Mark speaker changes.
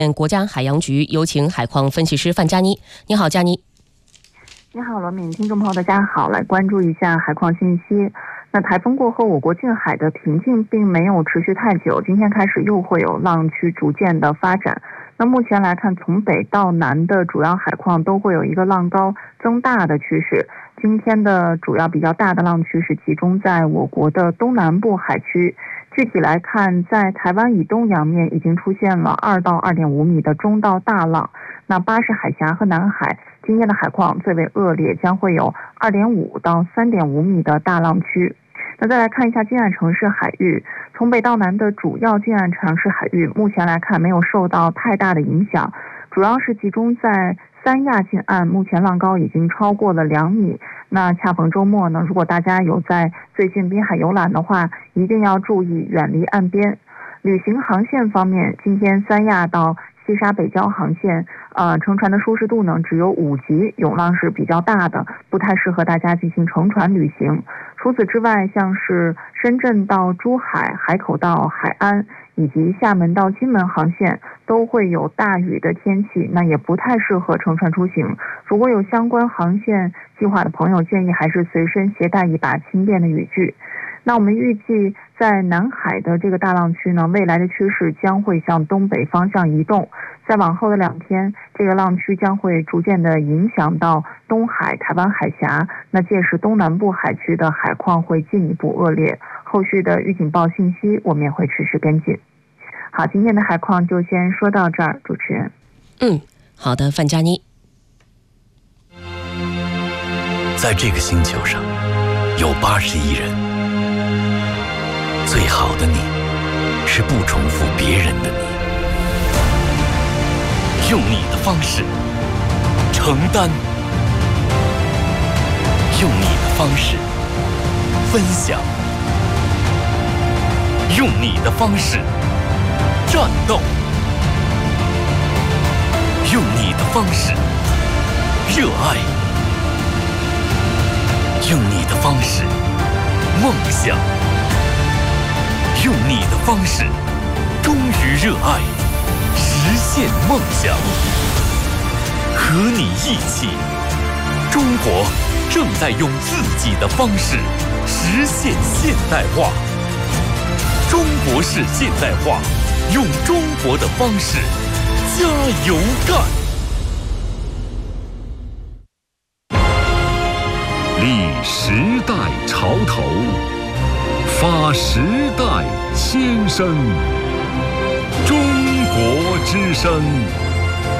Speaker 1: 国家海洋局有请海况分析师范佳妮。你好，佳妮。
Speaker 2: 你好，罗敏，听众朋友大家好，来关注一下海况信息。那台风过后，我国近海的平静并没有持续太久，今天开始又会有浪区逐渐的发展。那目前来看，从北到南的主要海况都会有一个浪高增大的趋势。今天的主要比较大的浪区是集中在我国的东南部海区。具体来看，在台湾以东洋面已经出现了2到2.5米的中到大浪。那巴士海峡和南海今天的海况最为恶劣，将会有2.5到3.5米的大浪区。那再来看一下近岸城市海域，从北到南的主要近岸城市海域，目前来看没有受到太大的影响，主要是集中在三亚近岸，目前浪高已经超过了2米。那恰逢周末呢，如果大家有在最近滨海游览的话，一定要注意远离岸边。旅行航线方面，今天三亚到西沙北礁航线，乘船的舒适度呢只有5级，涌浪是比较大的，不太适合大家进行乘船旅行。除此之外，像是深圳到珠海、海口到海安以及厦门到金门航线都会有大雨的天气，那也不太适合乘船出行。如果有相关航线计划的朋友，建议还是随身携带一把轻便的雨具。那我们预计在南海的这个大浪区呢，未来的趋势将会向东北方向移动，在往后的2天，这个浪区将会逐渐的影响到东海、台湾海峡，那届时东南部海区的海况会进一步恶劣，后续的预警报信息我们也会持续跟进。好，今天的海况就先说到这儿，主持人。
Speaker 1: 好的，范佳妮。
Speaker 3: 在这个星球上有80亿人，最好的你是不重复别人的你，用你的方式承担，用你的方式分享，用你的方式战斗，用你的方式热爱，用你的方式梦想，用你的方式忠于热爱，实现梦想。和你一起，中国正在用自己的方式实现现代化。中国式现代化，用中国的方式加油干。
Speaker 4: 立时代潮头，发时代先声。中国之声。